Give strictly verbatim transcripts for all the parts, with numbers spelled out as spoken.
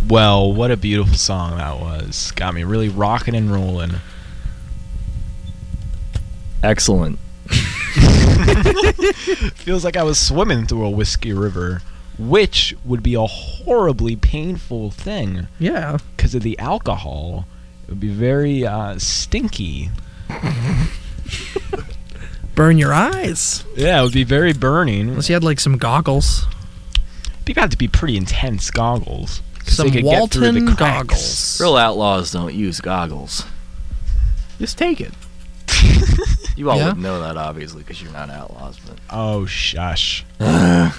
Well, what a beautiful song that was. Got me really rocking and rolling. Excellent. Feels like I was swimming through a whiskey river, which would be a horribly painful thing. Yeah. Because of the alcohol. It would be very uh, stinky. Burn your eyes. Yeah, it would be very burning. Unless you had like some goggles. You'd have to be pretty intense goggles. Some they could Walton get through the cracks. goggles. Real outlaws don't use goggles. Just take it. You all Yeah? wouldn't know that, obviously, because you're not outlaws. But Oh, shush. Yeah,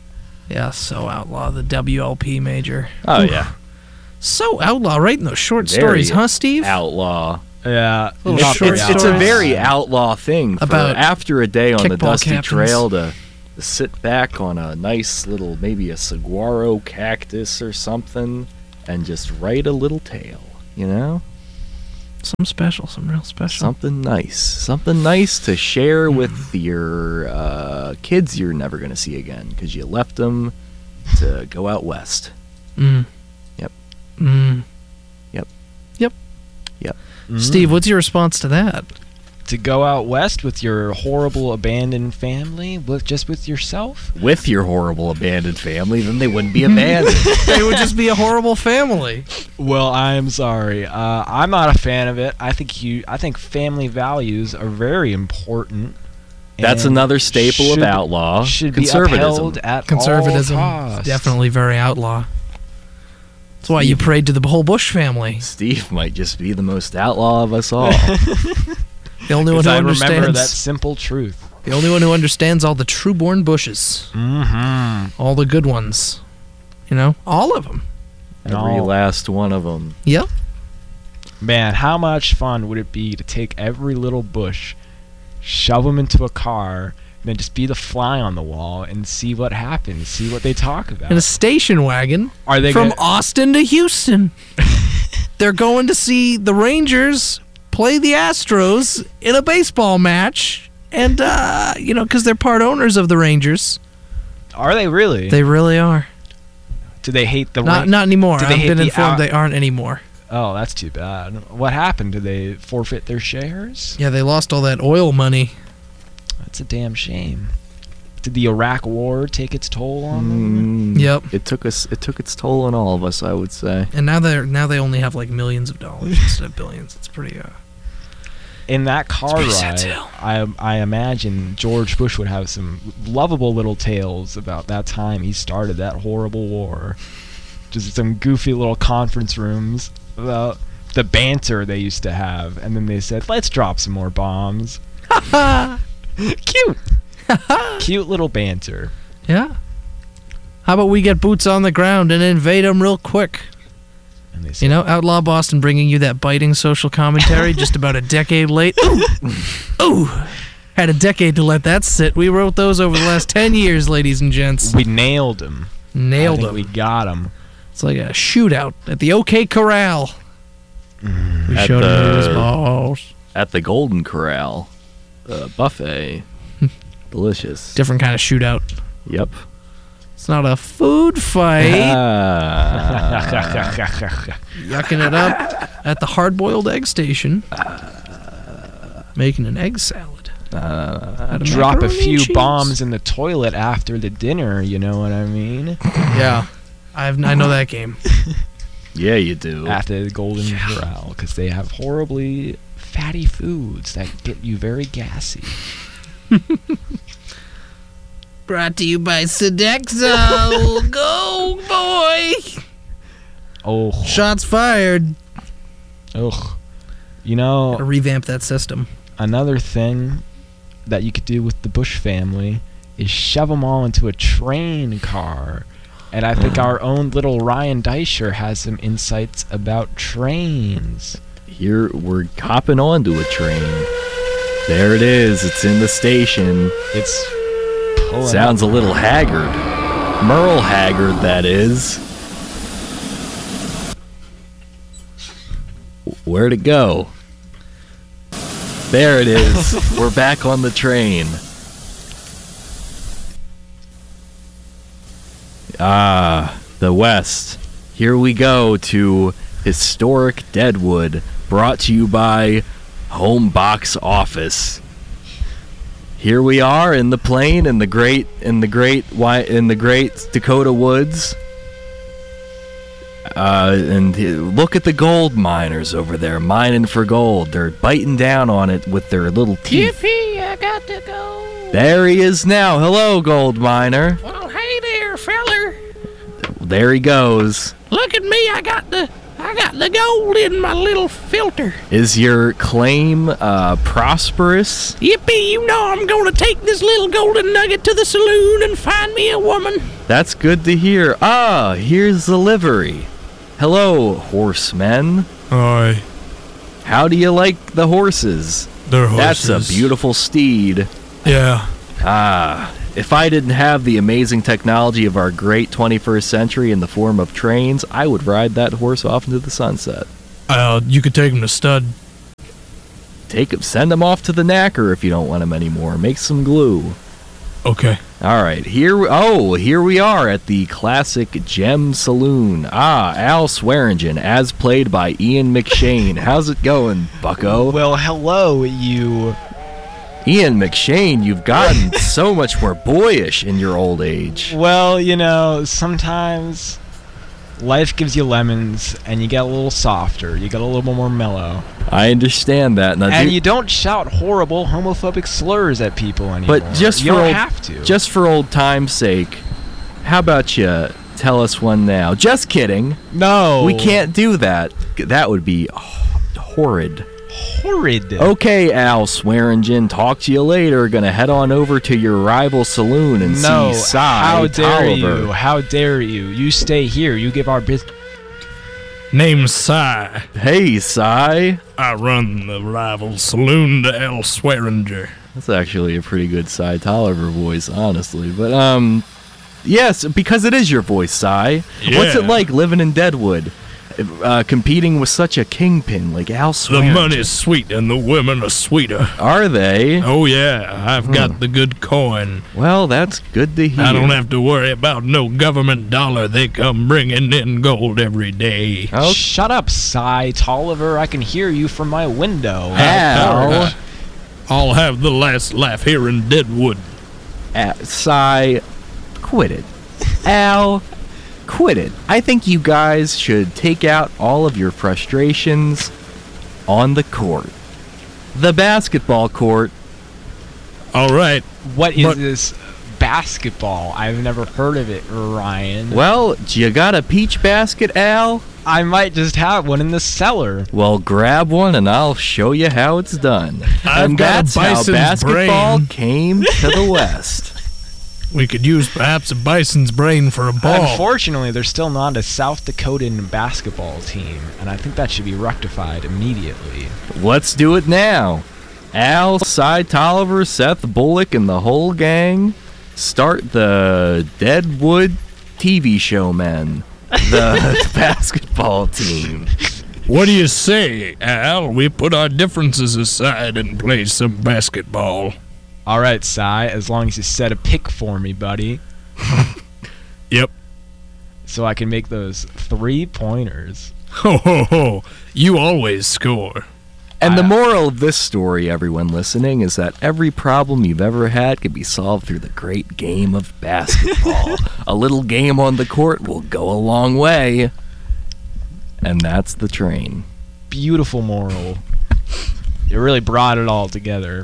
so outlaw, the W L P major. oh Oof. yeah, So outlaw, right in those short Very stories, huh, Steve? outlaw. Yeah. Little not short very It's, it's a stories. very outlaw thing for About after a day on the kickball dusty captains. trail to, to sit back on a nice little, maybe a saguaro cactus or something, and just write a little tale. You know, Some special, some real special. something nice, something nice to share with your uh, kids you're never gonna see again because you left them to go out west. Mm. Yep. Mm. Yep. Yep. Yep. Steve, what's your response to that? To go out west with your horrible abandoned family, with just with yourself? With your horrible abandoned family, then they wouldn't be abandoned. They would just be a horrible family. Well, I am sorry. Uh, I'm not a fan of it. I think you. I think family values are very important. That's and another staple should, of outlaw. Should be Conservatism. upheld at Conservatism all is costs. definitely very outlaw. That's why you prayed to the whole Bush family. Steve might just be the most outlaw of us all. The only one 'Cause who I remember understands. that simple truth. The only one who understands all the true-born Bushes. Mm-hmm. All the good ones. You know? All of them. Every No. last one of them. Yep. Man, how much fun would it be to take every little bush, shove them into a car, and then just be the fly on the wall and see what happens, see what they talk about. In a station wagon Are they from gonna- Austin to Houston. They're going to see the Rangers play the Astros in a baseball match. And, uh, you know, because they're part owners of the Rangers. Are they really? They really are. Do they hate the Not Ran- not anymore. Do they I've hate been the informed out- they aren't anymore. Oh, that's too bad. What happened? Did they forfeit their shares? Yeah, they lost all that oil money. That's a damn shame. Did the Iraq War take its toll on them? Mm, Yep. It took us. It took its toll on all of us, I would say. And now they're now they only have like millions of dollars instead of billions. It's pretty uh In that car pretty sad ride, tale. I I imagine George Bush would have some lovable little tales about that time he started that horrible war. Just some goofy little conference rooms about the banter they used to have, and then they said, "Let's drop some more bombs." Cute, cute little banter. Yeah. How about we get boots on the ground and invade them real quick? And they said, You know, Outlaw Boston bringing you that biting social commentary just about a decade late. Ooh. Ooh. Had a decade to let that sit. We wrote those over the last ten years, ladies and gents. we nailed him. Nailed I think them. We got him. It's like a shootout at the OK Corral. We At showed him his the- balls. At the Golden Corral, uh, buffet, delicious. Different kind of shootout. Yep. It's not a food fight. Ah. Yucking it up at the hard-boiled egg station. Making an egg salad. Out of Drop a macaroni and few cheese. bombs in the toilet after the dinner. You know what I mean? Yeah. I've, I know that game. Yeah, you do. After the Golden Corral, because they have horribly fatty foods that get you very gassy. Brought to you by Sodexo. Go, boy. Oh, Shots fired. ugh. You know, Gotta revamp that system. another thing that you could do with the Bush family is shove them all into a train car. And I think our own little Ryan Deischer has some insights about trains. Here we're hopping onto a train. There it is. It's in the station. It's pulling Sounds a up. little haggard. Merle Haggard, that is. Where'd it go? There it is. We're back on the train. Ah, the West. here we go to historic Deadwood, brought to you by Home Box Office. Here we are in the plain in the great in the great wi- in the great Dakota woods. Uh, and look at the gold miners over there mining for gold. They're biting down on it with their little teeth. Yippee, I got to go. There he is now. Hello, gold miner. Well, hey there, feller. There he goes. Look at me, I got the I got the gold in my little filter. Is your claim uh, prosperous? Yippee, you know I'm gonna take this little golden nugget to the saloon and find me a woman. That's good to hear. Ah, here's the livery. Hello, horsemen. Aye, How do you like the horses? they're horses. That's a beautiful steed. Yeah. Ah, if I didn't have the amazing technology of our great twenty-first century in the form of trains, I would ride that horse off into the sunset. Uh, you could take him to stud. Take him, send him off to the knacker if you don't want him anymore. Make some glue. Okay. All right, here. we- Oh, here we are at the classic Gem Saloon. Ah, Al Swearingen, as played by Ian McShane. How's it going, Bucko? Well, hello, you. Ian McShane, you've gotten so much more boyish in your old age. Well, you know, sometimes life gives you lemons, and you get a little softer. You get a little more mellow. I understand that. Now, And do- you don't shout horrible homophobic slurs at people anymore. But just you for don't old, have to. just for old time's sake, how about you tell us one now? Just kidding. no. We can't do that. That would be h- horrid. Horrid. Okay, Al Swearingen, talk to you later. Gonna head on over to your rival saloon and No. see Cy How dare Tolliver. you? How dare you? You stay here. You give our business. Name's Cy. Hey, Cy. I run the rival saloon to El Swearinger. That's actually a pretty good Cy Tolliver voice, honestly. But, um, yes, because it is your voice, Cy. What's it Yeah. like living in Deadwood? Uh, competing with such a kingpin like Al The Swearingen? money's sweet and the women are sweeter. Are they? Oh yeah, I've got the good coin. Well, that's good to hear. I don't have to worry about no government dollar. They come bringing in gold every day. Oh, Shut up, Cy Tolliver. I can hear you from my window. Al. I'll have the last laugh here in Deadwood. Uh, Cy, quit it. Al, quit it. I think you guys should take out all of your frustrations on the court. The basketball court. All right. What is But- this basketball? I've never heard of it, Ryan. Well, you got a peach basket, Al? I might just have one in the cellar. Well, grab one and I'll show you how it's done. I've and got a that's how bison's basketball brain. came to the West. We could use perhaps a bison's brain for a ball. Unfortunately, there's still not a South Dakotan basketball team, and I think that should be rectified immediately. Let's do it now. Al, Cy Tolliver, Seth Bullock, and the whole gang start the Deadwood T V show men, the basketball team. What do you say, Al? We put our differences aside and play some basketball. All right, Cy, as long as you set a pick for me, buddy, Yep. so I can make those three pointers. Ho ho ho. You always score. And the I- moral of this story, everyone listening, is that every problem you've ever had can be solved through the great game of basketball. A little game on the court will go a long way. And that's the train. Beautiful moral. You really brought it all together.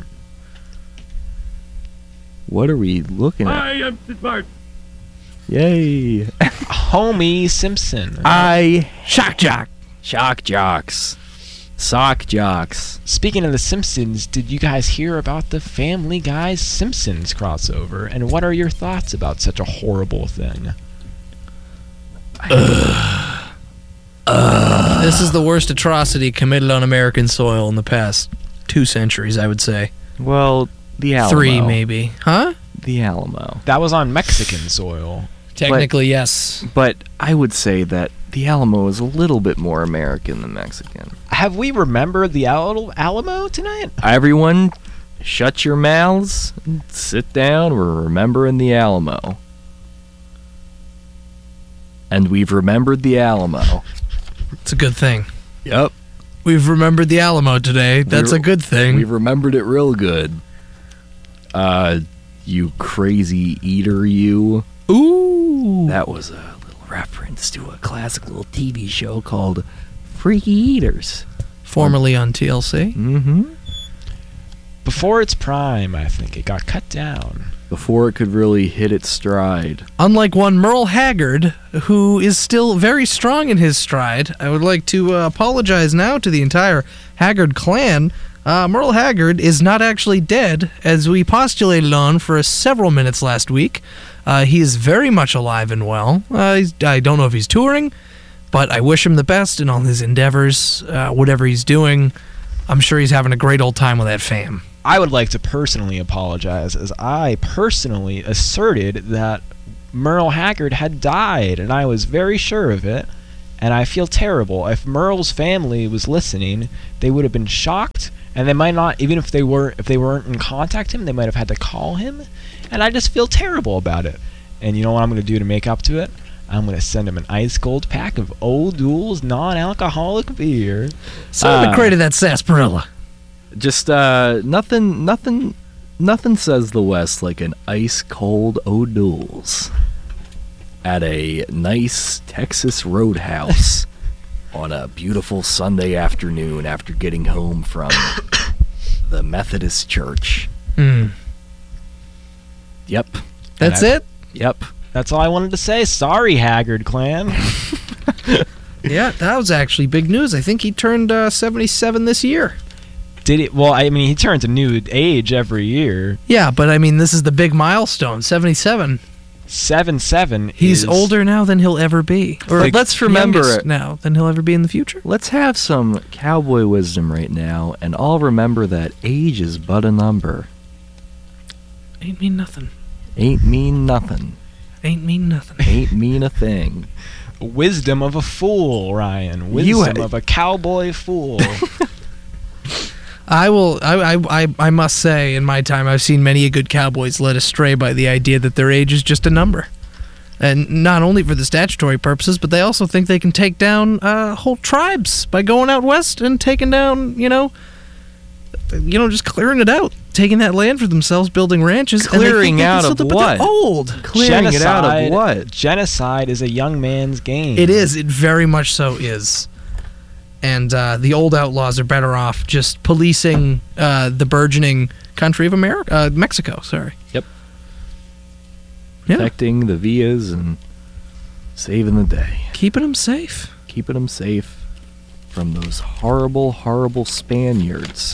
What are we looking at? I am smart. Yay. Homie Simpson. I Shock jock. shock jocks. Sock jocks. Speaking of The Simpsons, did you guys hear about the Family Guy's Simpsons crossover? And what are your thoughts about such a horrible thing? This is the worst atrocity committed on American soil in the past two centuries, I would say. Well, the Alamo. Three, maybe. Huh? The Alamo. That was on Mexican soil. Technically, yes. But I would say that the Alamo is a little bit more American than Mexican. Have we remembered the Al- Alamo tonight? Everyone, shut your mouths, and sit down. We're remembering the Alamo. and we've remembered the Alamo. It's a good thing. Yep. We've remembered the Alamo today. That's We're- a good thing. We've remembered it real good. Uh, you crazy eater, you. Ooh. That was a little reference to a classic little T V show called Freaky Eaters. Formerly on T L C. Mm-hmm. Before its prime, I think it got cut down. Before it could really hit its stride. Unlike one Merle Haggard, who is still very strong in his stride, I would like to uh, apologize now to the entire Haggard clan. Uh, Merle Haggard is not actually dead, as we postulated on for several minutes last week. Uh, he is very much alive and well. Uh, he's, I don't know if he's touring, but I wish him the best in all his endeavors, uh, whatever he's doing. I'm sure he's having a great old time with that fam. I would like to personally apologize, as I personally asserted that Merle Haggard had died, and I was very sure of it, and I feel terrible. If Merle's family was listening, they would have been shocked, and they might not, even if they were, if they weren't in contact with him, they might have had to call him, and I just feel terrible about it. And you know what I'm going to do to make up to it? I'm going to send him an ice cold pack of Old Duel's non-alcoholic beer. Someone Uh, uh, created that sarsaparilla. Just uh, nothing, nothing, nothing says the West like an ice cold O'Doul's at a nice Texas roadhouse on a beautiful Sunday afternoon after getting home from the Methodist church. Mm. Yep, That's And I- it? yep. That's all I wanted to say. Sorry, Haggard clan. Yeah, that was actually big news. I think he turned uh, seventy-seven this year. Did it? Well, I mean, he turns a new age every year. Yeah, but I mean, this is the big milestone, seventy-seven. Seven seven. He's is, older now than he'll ever be. Or Like, let's remember youngest it. now than he'll ever be in the future. Let's have some cowboy wisdom right now, and all remember that age is but a number. Ain't mean nothing. Ain't mean nothing. Ain't mean nothing. Ain't mean a thing. Wisdom of a fool, Ryan. You Wisdom had- of a cowboy fool. I will. I, I. I. I must say, in my time, I've seen many a good cowboys led astray by the idea that their age is just a number, and not only for the statutory purposes, but they also think they can take down uh, whole tribes by going out west and taking down, you know, you know, just clearing it out, taking that land for themselves, building ranches. and they think Clearing they can out still of do it, but what? they're old. Clearing it out of what? Genocide is a young man's game. It is. It very much so is. And uh, the old outlaws are better off just policing uh, the burgeoning country of America, uh, Mexico. Sorry. Yep. Yeah, Protecting the Villas and saving the day. keeping them safe. Keeping them safe from those horrible, horrible Spaniards.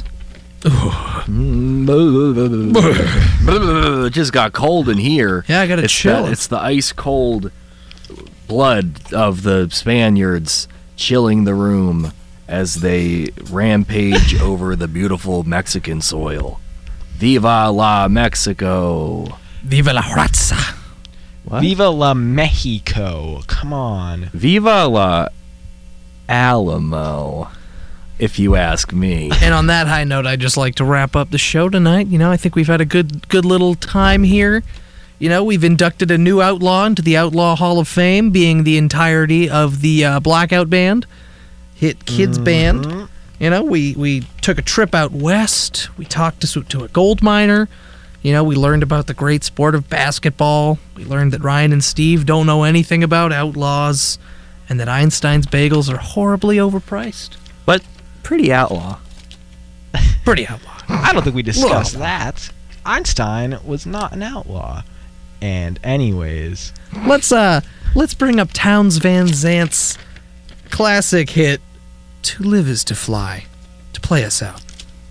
It just got cold in here. Yeah, I got to It's, chill. the, it's the ice cold blood of the Spaniards chilling the room as they rampage over the beautiful Mexican soil. Viva la Mexico! Viva la raza. What? Viva la Mexico. Come on. Viva la Alamo, if you ask me. And on that high note, I'd just like to wrap up the show tonight. You know, I think we've had a good, good little time here. You know, we've inducted a new outlaw into the Outlaw Hall of Fame, being the entirety of the uh, Blackout Band, Hit Kids Band. You know, we, we took a trip out west. We talked to, to a gold miner. You know, we learned about the great sport of basketball. We learned that Ryan and Steve don't know anything about outlaws, and that Einstein's bagels are horribly overpriced. But pretty outlaw. Pretty outlaw. I don't think we discussed Well. that. Einstein was not an outlaw. And anyways, Let's uh let's bring up Towns Van Zant's classic hit "To Live Is to Fly" to play us out.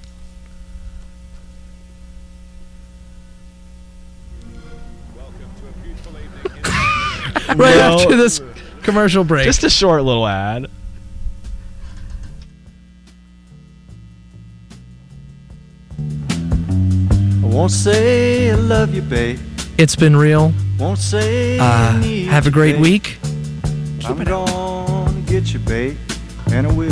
Right No. after this commercial break. just a short little ad. I won't say I love you, babe. It's been real. Won't say Uh, I need have a you, great babe. week. I'm gonna get you, babe, and I will.